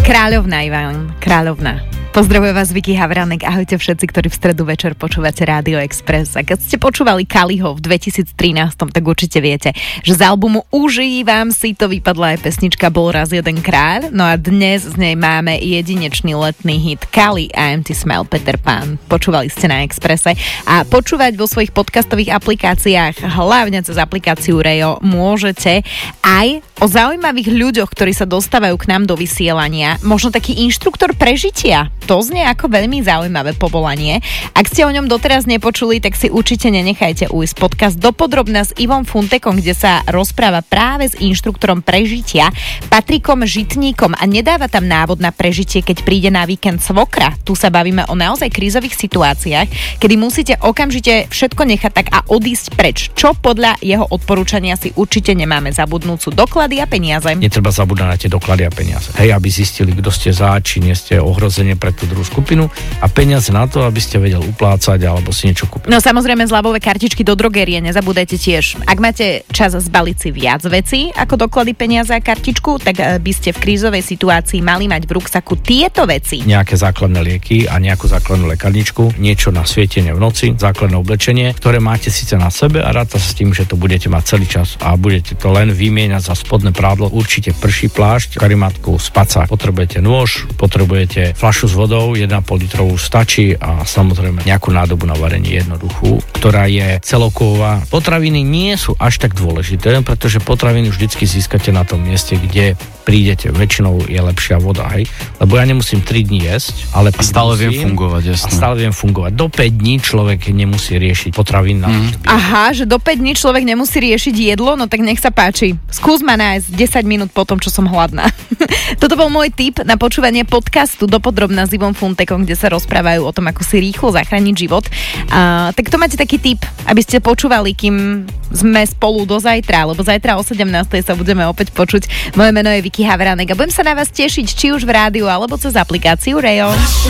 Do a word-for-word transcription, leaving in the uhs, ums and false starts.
Kráľovná, Ivan, kráľovná. Pozdravujem vás, Vicky Havranek. Ahojte všetci, ktorí v stredu večer počúvate Rádio Express. A keď ste počúvali Kaliho v dvetisíctrinásť, tak určite viete, že z albumu Užívam si to vypadla aj pesnička Bol raz jeden kráľ. No a dnes z nej máme jedinečný letný hit Kali a Empty Smile Peter Pan. Počúvali ste na Expresse. A počúvať vo svojich podcastových aplikáciách, hlavne cez aplikáciu Rejo, môžete aj o zaujímavých ľuďoch, ktorí sa dostávajú k nám do vysielania. Možno taký inštruktor prežitia. To znie ako veľmi zaujímavé povolanie. Ak ste o ňom doteraz nepočuli, tak si určite nenechajte ujsť podcast Dopodrobna s Ivom Funtekom, kde sa rozpráva práve s inštruktorom prežitia Patrikom Žitníkom a nedáva tam návod na prežitie, keď príde na víkend svokra. Tu sa bavíme o naozaj krízových situáciách, kedy musíte okamžite všetko nechať tak a odísť preč. Čo podľa jeho odporúčania si určite nemáme zabudnúť, sú doklady a peniaze. Netreba zabúdať na tie doklady a peniaze. Hej, aby zistili, kto ste za, či nie ste ohrozenie pre tú druhú skupinu, a peniaze na to, aby ste vedeli uplácať alebo si niečo kúpiť. No samozrejme, zľavové kartičky do drogérie nezabúdajte tiež. Ak máte čas zbaliť si viac vecí ako doklady, peniaze a kartičku, tak by ste v krízovej situácii mali mať v ruksaku tieto veci. Nejaké základné lieky a nejakú základnú lekárničku, niečo na svietenie v noci, základné oblečenie, ktoré máte síce na sebe a ráta sa s tým, že to budete mať celý čas a budete to len vymieňať za spodné prádlo. Určite prší plášť, karimatku, spacák. Potrebujete nôž, potrebujete fľašu s vodou, jeden a pol litrovú stačí a samozrejme nejakú nádobu na varenie jednoduchú, ktorá je celoková. Potraviny nie sú až tak dôležité, pretože potraviny vždycky získate na tom mieste, kde prídete. Väčšinou je lepšia voda, hej? Lebo ja nemusím tri dni jesť, ale a stále musím, viem fungovať, jasne. A stále viem fungovať. Do päť dní človek nemusí riešiť potravín. Mm. Aha, že do päť dní človek nemusí riešiť jedlo, no tak nech sa páči. Skús ma nájsť desať minút po tom, čo som hladná. Toto bol môj tip na počúvanie podcastu Dopodrobna s Ivom Funtekom, kde sa rozprávajú o tom, ako si rýchlo zachrániť život. Uh, tak to máte taký tip, aby ste počúvali, kým sme spolu do zajtra, lebo zajtra o sedemnástej sa budeme opäť počuť. Moje meno je Vicky Havranek a budem sa na vás tešiť, či už v rádiu, alebo cez aplikáciu Rejo.